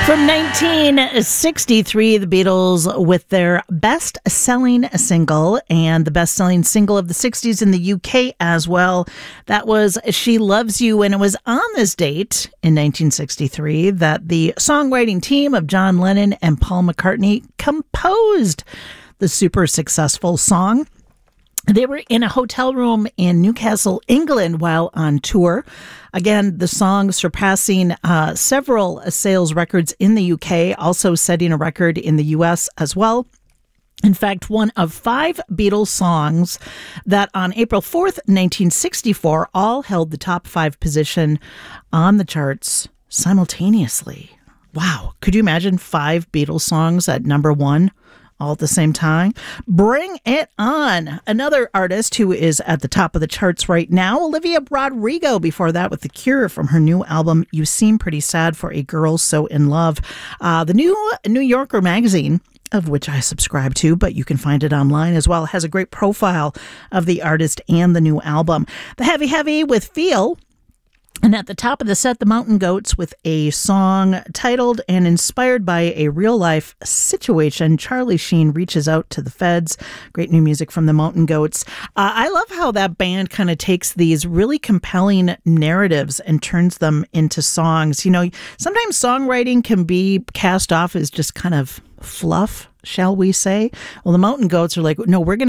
From 1963, the Beatles with their best-selling single and the best-selling single of the 60s in the UK as well. That was She Loves You, and it was on this date in 1963 that the songwriting team of John Lennon and Paul McCartney composed the super successful song. They were in a hotel room in Newcastle, England, while on tour. Again, the song surpassing several sales records in the UK, also setting a record in the US as well. In fact, one of 5 Beatles songs that on April 4th, 1964, all held the top 5 position on the charts simultaneously. Wow. Could you imagine 5 Beatles songs at number 1? All at the same time? Bring it on. Another artist who is at the top of the charts right now, Olivia Rodrigo, before that with The Cure from her new album, You Seem Pretty Sad for a Girl So in Love. The new New Yorker magazine, of which I subscribe to, but you can find it online as well, has a great profile of the artist and the new album. The Heavy Heavy with Feel. And at the top of the set, the Mountain Goats with a song titled and inspired by a real-life situation. Charlie Sheen reaches out to the feds. Great new music from the Mountain Goats. I love how that band kind of takes these really compelling narratives and turns them into songs. You know, sometimes songwriting can be cast off as just kind of fluff, shall we say. Well, the Mountain Goats are like, no, we're going